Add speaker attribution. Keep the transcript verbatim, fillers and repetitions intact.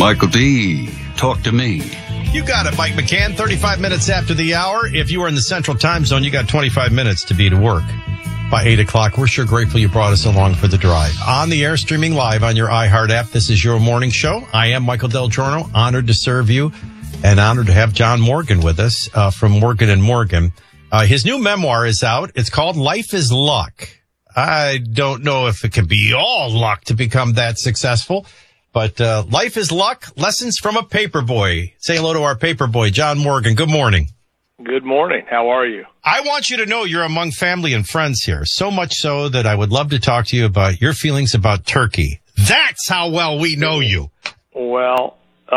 Speaker 1: Michael D., talk to me.
Speaker 2: You got it, Mike McCann. thirty-five minutes after the hour. If you are in the Central Time Zone, you got twenty-five minutes to be to work by eight o'clock. We're sure grateful you brought us along for the drive. On the air, streaming live on your iHeart app, this is your morning show. I am Michael Del Giorno, honored to serve you and honored to have John Morgan with us uh, from Morgan and Morgan. Uh, his new memoir is out. It's called Life is Luck. I don't know if it can be all luck to become that successful. But uh, Life is Luck, Lessons from a Paperboy. Say hello to our paperboy, John Morgan. Good morning.
Speaker 3: Good morning. How are you?
Speaker 2: I want you to know you're among family and friends here, so much so that I would love to talk to you about your feelings about turkey. That's how well we know you.
Speaker 3: Well,